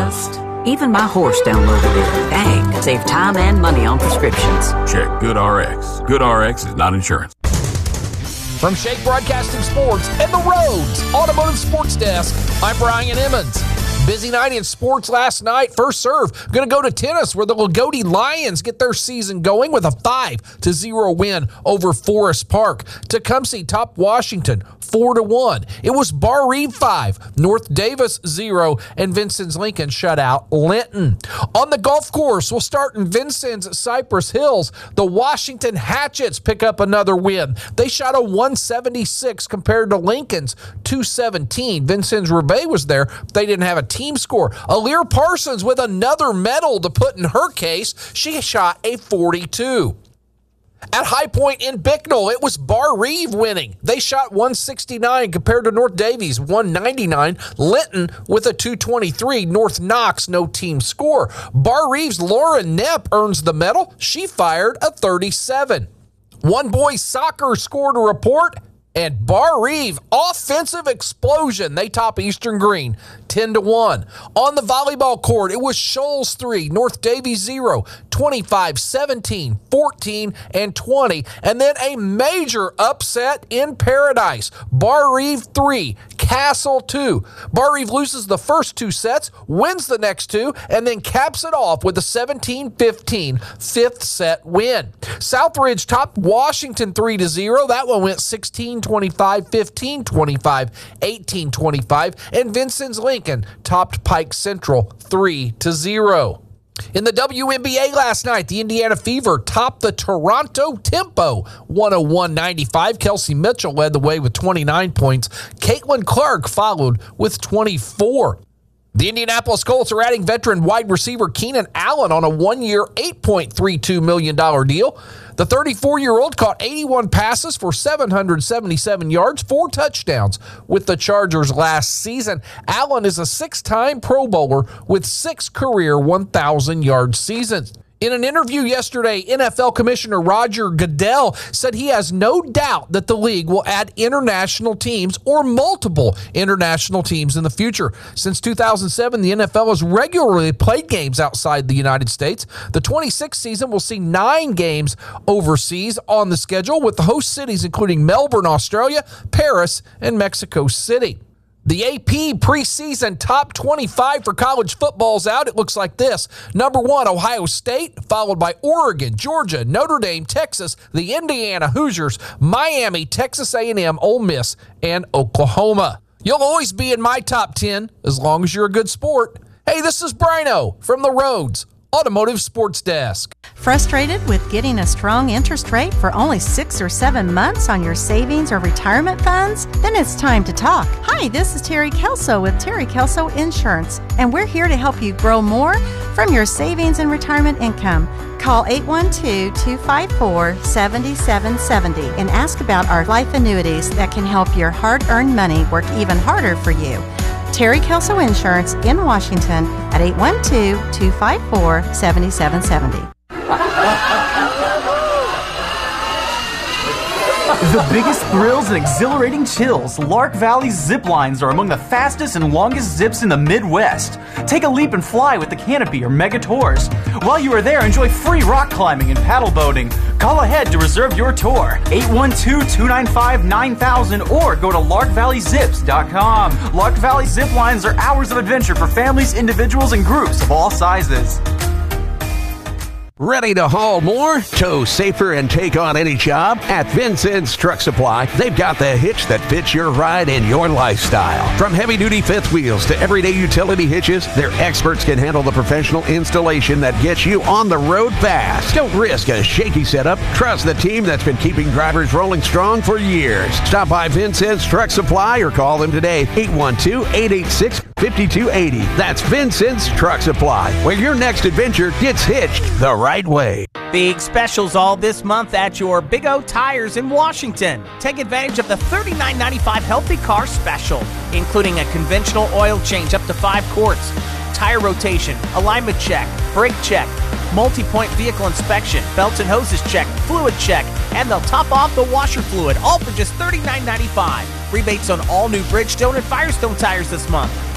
must. Even my horse downloaded it. Dang, save time and money on prescriptions. Check GoodRx. GoodRx is not insurance. From Shake Broadcasting Sports and the Rhodes Automotive Sports Desk, I'm Brian Emmons. Busy night in sports last night. First serve, going to go to tennis where the Lagodi Lions get their season going with a 5-0 win over Forest Park. Tecumseh topped Washington 4-1. It was Bar Reeve 5, North Davis 0, and Vincennes Lincoln shut out Linton. On the golf course, we'll start in Vincennes Cypress Hills. The Washington Hatchets pick up another win. They shot a 176 compared to Lincoln's 217. Vincennes Roubaix was there. They didn't have a team score. Aaliyah Parsons with another medal to put in her case. She shot a 42. At High Point in Bicknell, it was Bar Reeve winning. They shot 169 compared to North Davies, 199. Linton with a 223. North Knox, no team score. Bar Reeve's Lauren Knepp earns the medal. She fired a 37. One boys soccer scored a report, and Bar Reeve, offensive explosion. They top Eastern Green 10-1. On the volleyball court, it was Shoals 3, North Davies 0, 25, 17, 14, and 20. And then a major upset in Paradise. Bar Reeve 3, Castle 2. Bar Reeve loses the first two sets, wins the next two, and then caps it off with a 17-15 fifth set win. Southridge topped Washington 3-0. That one went 16-25, 15-25, 18-25, and Vincennes Lincoln topped Pike Central 3-0. In the WNBA last night, the Indiana Fever topped the Toronto Tempo 101-95. Kelsey Mitchell led the way with 29 points. Caitlin Clark followed with 24. The Indianapolis Colts are adding veteran wide receiver Keenan Allen on a one-year, $8.32 million deal. The 34-year-old caught 81 passes for 777 yards, 4 touchdowns with the Chargers last season. Allen is a 6-time Pro Bowler with 6 career 1,000-yard seasons. In an interview yesterday, NFL Commissioner Roger Goodell said he has no doubt that the league will add international teams or multiple international teams in the future. Since 2007, the NFL has regularly played games outside the United States. The 26th season will see 9 games overseas on the schedule, with the host cities including Melbourne, Australia, Paris, and Mexico City. The AP preseason top 25 for college football's out. It looks like this. Number 1, Ohio State, followed by Oregon, Georgia, Notre Dame, Texas, the Indiana Hoosiers, Miami, Texas A&M, Ole Miss, and Oklahoma. You'll always be in my top 10 as long as you're a good sport. Hey, this is Brino from the Rhodes Automotive Sports Desk. Frustrated with getting a strong interest rate for only 6 or 7 months on your savings or retirement funds? Then it's time to talk. Hi, this is Terry Kelso with Terry Kelso Insurance, and we're here to help you grow more from your savings and retirement income. Call 812-254-7770 and ask about our life annuities that can help your hard-earned money work even harder for you. Terry Kelso Insurance in Washington at 812-254-7770. The biggest thrills and exhilarating chills, Lark Valley zip lines are among the fastest and longest zips in the Midwest. Take a leap and fly with the Canopy or Mega Tours. While you are there, enjoy free rock climbing and paddle boating. Call ahead to reserve your tour, 812-295-9000, or go to larkvalleyzips.com. Lark Valley zip lines are hours of adventure for families, individuals, and groups of all sizes. Ready to haul more, tow safer, and take on any job? At Vincennes Truck Supply, they've got the hitch that fits your ride and your lifestyle. From heavy-duty fifth wheels to everyday utility hitches, their experts can handle the professional installation that gets you on the road fast. Don't risk a shaky setup. Trust the team that's been keeping drivers rolling strong for years. Stop by Vincennes Truck Supply or call them today, 812-886-5280. That's Vincennes Truck Supply, where your next adventure gets hitched the right way. Big specials all this month at your Big O Tires in Washington. Take advantage of the $39.95 Healthy Car Special, including a conventional oil change up to 5 quarts, tire rotation, alignment check, brake check, multi-point vehicle inspection, belts and hoses check, fluid check, and they'll top off the washer fluid, all for just $39.95. Rebates on all new Bridgestone and Firestone tires this month.